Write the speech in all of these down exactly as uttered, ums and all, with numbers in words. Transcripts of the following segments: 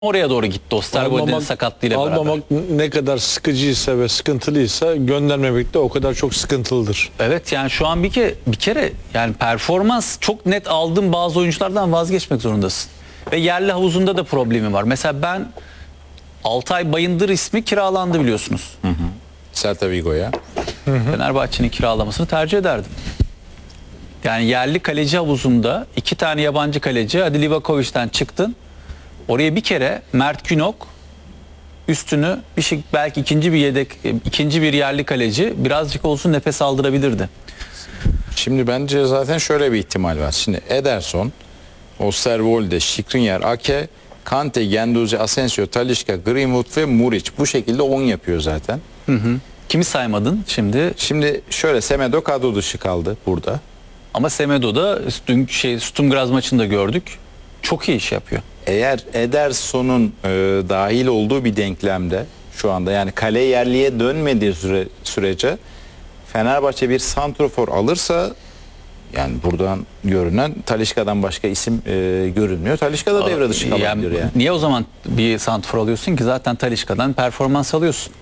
Oraya doğru gitti Osterwolde'nin sakatlığıyla beraber. Almamak ne kadar sıkıcıysa ve sıkıntılıysa göndermemek de o kadar çok sıkıntılıdır. Evet, yani şu an bir kere, bir kere yani performans çok net aldığın bazı oyunculardan vazgeçmek zorundasın. Ve yerli havuzunda da problemi var. Mesela ben Altay Bayındır ismi kiralandı biliyorsunuz. Hı hı. Celta Vigo'ya. Fenerbahçe'nin kiralamasını tercih ederdim. Yani yerli kaleci havuzunda iki tane yabancı kaleci, hadi Livakovic'den çıktın. Oraya bir kere Mert Günok üstünü bir şey, belki ikinci bir yedek, ikinci bir yerli kaleci birazcık olsun nefes aldırabilirdi. Şimdi bence zaten şöyle bir ihtimal var. Şimdi Ederson, Osterwolde, Skriniar, Ake, Kante, Guendouzi, Asensio, Talisca, Greenwood ve Muric. Bu şekilde on yapıyor zaten. Hı hı. Kimi saymadın şimdi? Şimdi şöyle, Semedo kadro dışı kaldı burada. Ama Semedo'da dün şey Sturm maçında gördük. Çok iyi iş yapıyor. Eğer Ederson'un e, dahil olduğu bir denklemde şu anda, yani kale yerliye dönmediği süre, sürece Fenerbahçe bir santrofor alırsa, yani buradan görünen Talisca'dan başka isim e, görünmüyor. Talisca da devre dışı kalabilir yani, yani. Niye o zaman bir santrofor alıyorsun ki? Zaten Talisca'dan performans alıyorsun.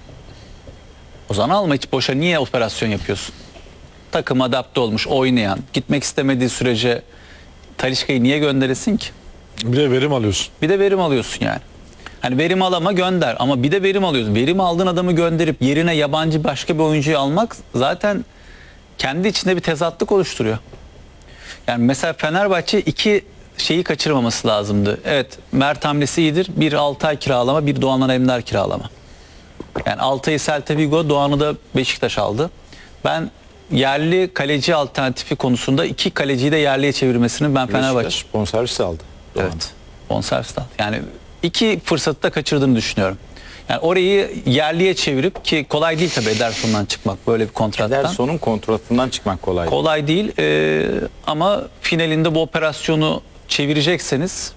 O zaman alma, hiç boşa niye operasyon yapıyorsun? Takım adapte olmuş, oynayan, gitmek istemediği sürece Talisca'yı niye gönderesin ki? Bir de verim alıyorsun. Bir de verim alıyorsun yani. Hani verim alama gönder, ama bir de verim alıyorsun. Verim aldığın adamı gönderip yerine yabancı başka bir oyuncuyu almak zaten kendi içinde bir tezatlık oluşturuyor. Yani mesela Fenerbahçe iki şeyi kaçırmaması lazımdı. Evet, Mert hamlesi iyidir. Bir Altay kiralama, bir Doğan Ender kiralama. Yani Altay'ı Celta Vigo, Doğan'ı da Beşiktaş aldı. Ben yerli kaleci alternatifi konusunda iki kaleciyi de yerliye çevirmesini ben Fenerbahçe... Beşiktaş bonservis aldı. Doğan. Evet. Bonservis aldı. Yani iki fırsatı da kaçırdığını düşünüyorum. Yani orayı yerliye çevirip, ki kolay değil tabii Ederson'dan çıkmak böyle bir kontrattan. Ederson'un kontratından çıkmak kolay değil. Kolay değil ee, ama finalinde bu operasyonu çevirecekseniz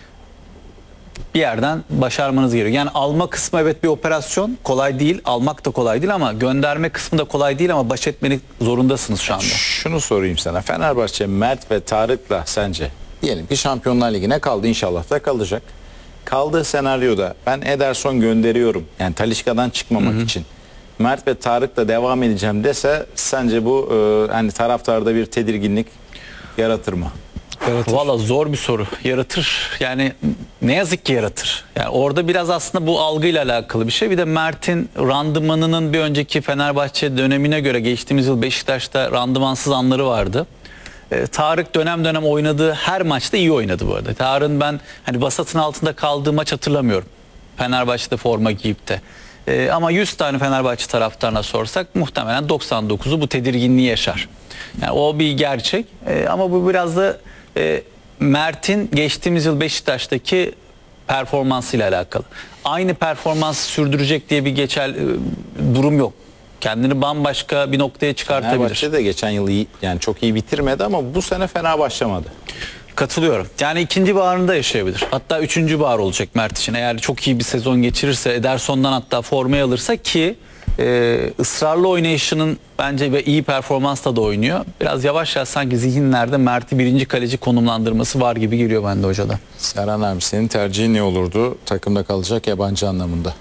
bir yerden başarmanız gerekiyor. Yani alma kısmı evet bir operasyon, kolay değil. Almak da kolay değil, ama gönderme kısmı da kolay değil, ama baş etmek zorundasınız şu anda. Şunu sorayım sana. Fenerbahçe Mert ve Tarık'la sence, diyelim ki Şampiyonlar Ligi'ne kaldı, inşallah da kalacak. Kaldığı senaryoda ben Ederson gönderiyorum, yani Talisca'dan çıkmamak hı hı. için Mert ve Tarık'la devam edeceğim dese, sence bu e, hani taraftarda bir tedirginlik yaratır mı? Yaratır. Valla zor bir soru. Yaratır. Yani ne yazık ki yaratır. Yani orada biraz aslında bu algıyla alakalı bir şey. Bir de Mert'in randımanının bir önceki Fenerbahçe dönemine göre geçtiğimiz yıl Beşiktaş'ta randımansız anları vardı. Ee, Tarık dönem dönem oynadığı her maçta iyi oynadı bu arada. Tarık'ın ben hani vasatın altında kaldığı maç hatırlamıyorum. Fenerbahçe'de forma giyip de. Ee, ama yüz tane Fenerbahçe taraftarına sorsak muhtemelen doksan dokuzu bu tedirginliği yaşar. Yani o bir gerçek. Ee, ama bu biraz da e, Mert'in geçtiğimiz yıl Beşiktaş'taki performansıyla alakalı. Aynı performans sürdürecek diye bir geçer e, durum yok. Kendini bambaşka bir noktaya çıkartabilir. Fenerbahçe de geçen yıl iyi, yani çok iyi bitirmedi, ama bu sene fena başlamadı. Katılıyorum. Yani ikinci baharında yaşayabilir. Hatta üçüncü bahar olacak Mert için. Eğer çok iyi bir sezon geçirirse, Ederson'dan hatta formayı alırsa, ki e, ısrarlı oynayışının bence ve iyi performansla da oynuyor. Biraz yavaş yavaş sanki zihinlerde Mert'i birinci kaleci konumlandırması var gibi geliyor bende hocada. Serhan abi, senin tercihin ne olurdu takımda kalacak yabancı anlamında?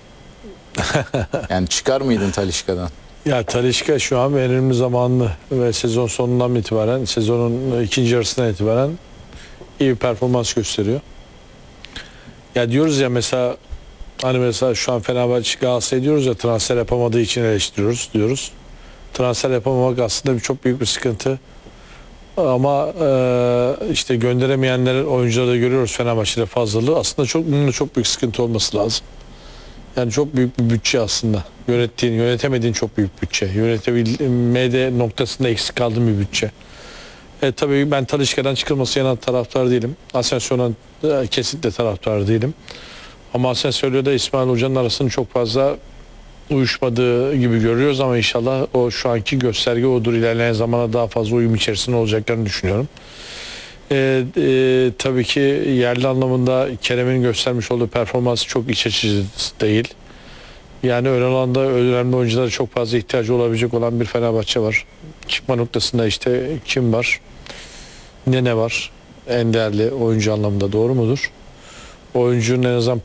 Yani çıkar mıydın Talisca'dan? Ya Talisca şu an verimli zamanlı ve sezon sonundan itibaren, sezonun ikinci yarısından itibaren iyi bir performans gösteriyor. Ya diyoruz ya mesela, hani mesela şu an Fenerbahçe Galatasaray diyoruz ya, transfer yapamadığı için eleştiriyoruz diyoruz. Transfer yapamamak aslında bir çok büyük bir sıkıntı. Ama e, işte gönderemeyenler, oyuncuları da görüyoruz Fenerbahçe'de fazlalığı. Aslında çok bunun da çok büyük sıkıntı olması lazım. Yani çok büyük bir bütçe aslında. Yönettiğin, yönetemediğin çok büyük bütçe. Yönetebilmede noktasında eksik kaldığın bir bütçe. E, tabii ben Talisca'dan çıkılması yana taraftar değilim. Asensio'dan e, kesinlikle taraftar değilim. Ama Asensio'yla da İsmail Hoca'nın arasının çok fazla uyuşmadığı gibi görüyoruz, ama inşallah o şu anki gösterge odur. İlerleyen zamana daha fazla uyum içerisinde olacaklarını düşünüyorum. E, e, tabii ki yerli anlamında Kerem'in göstermiş olduğu performans çok iç açıcı değil. Yani ön alanda önemli oyunculara çok fazla ihtiyacı olabilecek olan bir Fenerbahçe var. Çıkma noktasında işte kim var? Nene var. En değerli oyuncu anlamında, doğru mudur? oyuncunun en azından